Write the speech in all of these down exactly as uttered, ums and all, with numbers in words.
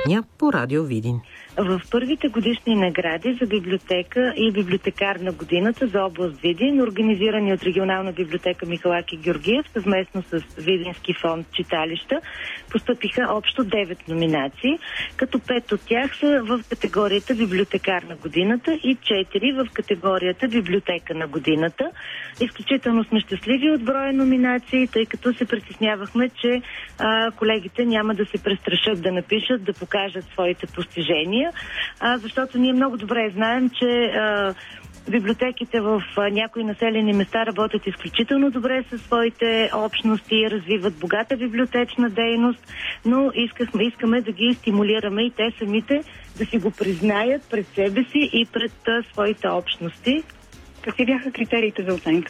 по Радио Видин. В първите годишни награди за библиотека и библиотекар на годината за област Видин, организирани от регионална библиотека Михалаки Георгиев, съвместно с Видински фонд читалища, постъпиха общо девет номинации, като пет от тях са в категорията библиотекар на годината и четири в категорията библиотека на годината. Изключително сме щастливи от броя номинации, тъй като се притеснявахме, че а, колегите няма да се престрашат да напишат, да покажат своите постижения, а, защото ние много добре знаем, че а, библиотеките в а, някои населени места работят изключително добре със своите общности, развиват богата библиотечна дейност, но искахме, искаме да ги стимулираме и те самите да си го признаят пред себе си и пред а, своите общности. Какви бяха критериите за оценка?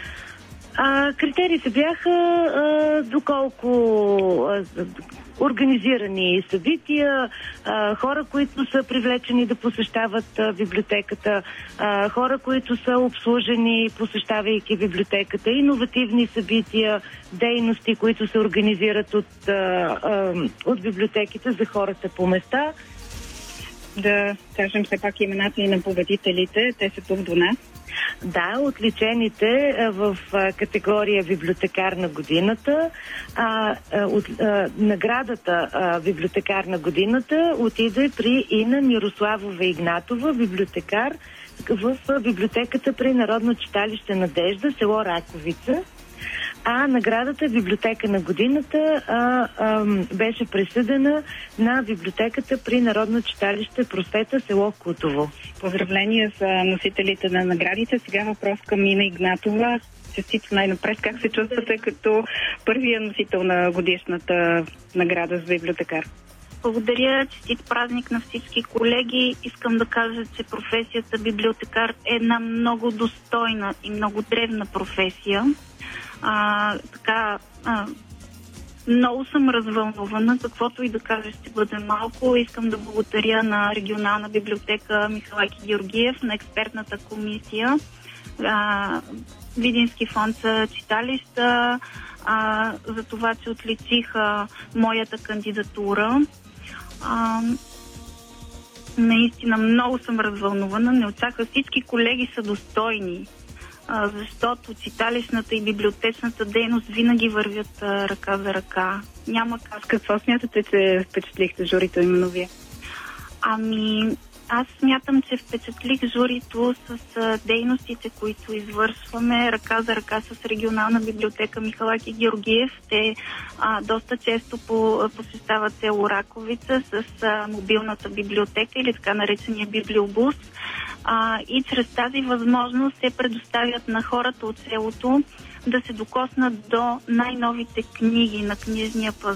А, критериите бяха а, доколко а, организирани събития, а, хора, които са привлечени да посещават а, библиотеката, а, хора, които са обслужени, посещавайки библиотеката, иновативни събития, дейности, които се организират от, а, а, от библиотеките за хората по места. Да кажем все пак имената и на победителите, те са тук до нас. Да, отличените в категория библиотекар на годината. А, от, а, наградата а, библиотекар на годината отиде при Ина Мирославова Игнатова, библиотекар в библиотеката при Народно читалище Надежда, село Раковица. А наградата библиотека на годината а, а, беше присъдена на библиотеката при Народно читалище Просвета, село Кутово. Поздравления за носителите на наградите. Сега въпрос към Ина Игнатова. Честито най-напред. Как се чувствате като първия носител на годишната награда за библиотекар? Благодаря, честит празник на всички колеги. Искам да кажа, че професията библиотекар е една много достойна и много древна професия. А, така, а, много съм развълнувана, каквото и да кажа ще бъде малко. Искам да благодаря на регионална библиотека Михалаки Георгиев, на експертната комисия, а, Видински фонд читалища, а, за това, че отличиха моята кандидатура. А, наистина много съм развълнувана, не очаквах. Всички колеги са достойни, защото читалищната и библиотечната дейност винаги вървят а, ръка за ръка. Няма как. Какво смятате, че впечатлихте журито именно вие? Ами, аз смятам, че впечатлих журито с а, дейностите, които извършваме ръка за ръка с регионална библиотека Михалаки Георгиев. Те а, доста често по, посещават село Раковица с а, мобилната библиотека или така наречения библиобус. А, и чрез тази възможност се предоставят на хората от селото да се докоснат до най-новите книги на книжния пазар.